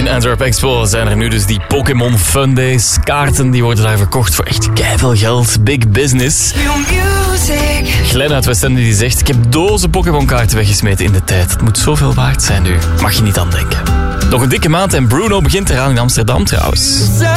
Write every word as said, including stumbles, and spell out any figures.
In Antwerp Expo zijn er nu dus die Pokémon Fun Days. Kaarten die worden daar verkocht voor echt keiveel geld. Big business. Glenn uit Westende die zegt: ik heb dozen Pokémon kaarten weggesmeten in de tijd. Het moet zoveel waard zijn nu. Mag je niet aan denken. Nog een dikke maand en Bruno begint eraan in Amsterdam trouwens.